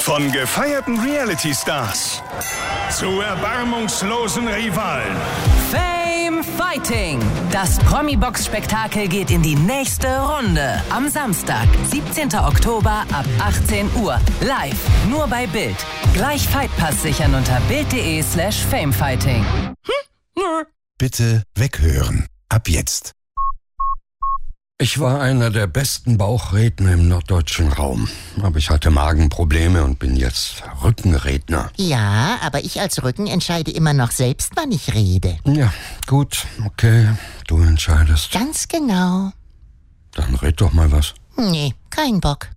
Von gefeierten Reality-Stars zu erbarmungslosen Rivalen. Fame Fighting. Das Promi-Box-Spektakel geht in die nächste Runde. Am Samstag, 17. Oktober ab 18 Uhr. Live, nur bei Bild. Gleich Fightpass sichern unter bild.de/famefighting. Bitte weghören. Ab jetzt. Ich war einer der besten Bauchredner im norddeutschen Raum. Aber ich hatte Magenprobleme und bin jetzt Rückenredner. Ja, aber ich als Rücken entscheide immer noch selbst, wann ich rede. Ja, gut, okay, du entscheidest. Ganz genau. Dann red doch mal was. Nee, kein Bock.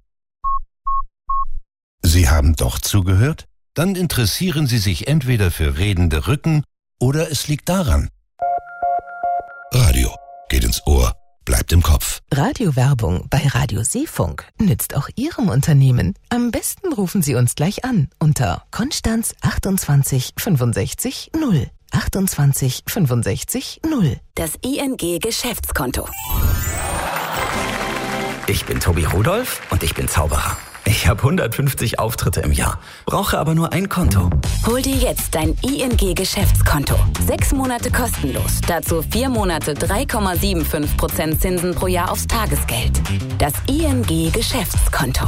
Sie haben doch zugehört? Dann interessieren Sie sich entweder für redende Rücken oder es liegt daran. Radio geht ins Ohr, bleibt im Kopf. Radiowerbung bei Radio Seefunk nützt auch Ihrem Unternehmen. Am besten rufen Sie uns gleich an unter Konstanz 28 65 0. 28 65 0. Das ING Geschäftskonto. Ich bin Tobi Rudolph und ich bin Zauberer. Ich habe 150 Auftritte im Jahr, brauche aber nur ein Konto. Hol dir jetzt dein ING Geschäftskonto. 6 Monate kostenlos. Dazu 4 Monate 3,75% Zinsen pro Jahr aufs Tagesgeld. Das ING Geschäftskonto.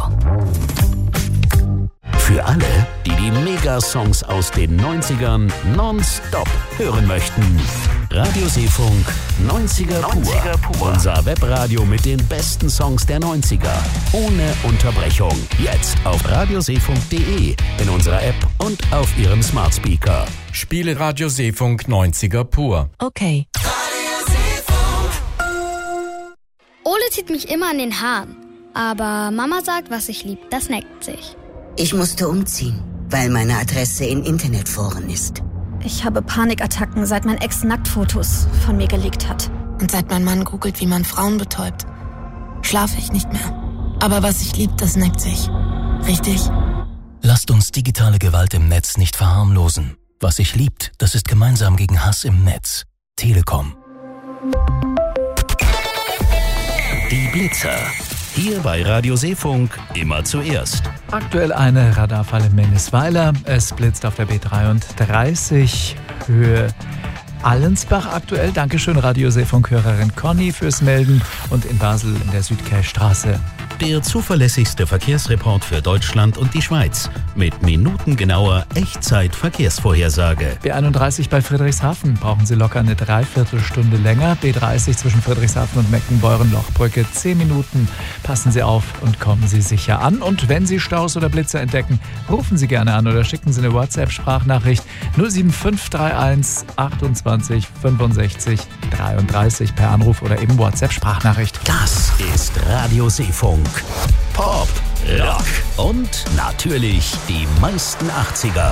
Für alle, die die Megasongs aus den 90ern nonstop hören möchten. Radio Seefunk 90er pur. Unser Webradio mit den besten Songs der 90er. Ohne Unterbrechung. Jetzt auf radioseefunk.de, in unserer App und auf Ihrem Smart Speaker. Spiele Radio Seefunk 90er pur. Okay. Ole zieht mich immer an den Haaren. Aber Mama sagt, was ich lieb, das neckt sich. Ich musste umziehen, weil meine Adresse in Internetforen ist. Ich habe Panikattacken, seit mein Ex Nacktfotos von mir gelegt hat. Und seit mein Mann googelt, wie man Frauen betäubt, schlafe ich nicht mehr. Aber was ich lieb, das neckt sich. Richtig? Lasst uns digitale Gewalt im Netz nicht verharmlosen. Was sich liebt, das ist gemeinsam gegen Hass im Netz. Telekom. Die Blitzer. Hier bei Radio Seefunk immer zuerst. Aktuell eine Radarfalle in Mennisweiler. Es blitzt auf der B33 Höhe Allensbach aktuell. Dankeschön Radio Seefunk-Hörerin Conny fürs Melden. Und in Basel in der Südkehrstraße. Der zuverlässigste Verkehrsreport für Deutschland und die Schweiz. Mit minutengenauer Echtzeit-Verkehrsvorhersage. B31 bei Friedrichshafen brauchen Sie locker eine Dreiviertelstunde länger. B30 zwischen Friedrichshafen und Meckenbeuren-Lochbrücke 10 Minuten. Passen Sie auf und kommen Sie sicher an. Und wenn Sie Staus oder Blitzer entdecken, rufen Sie gerne an oder schicken Sie eine WhatsApp-Sprachnachricht 07531 28 65 33 per Anruf oder eben WhatsApp-Sprachnachricht. Das ist Radio Seefunk. Pop, Rock und natürlich die meisten 80er.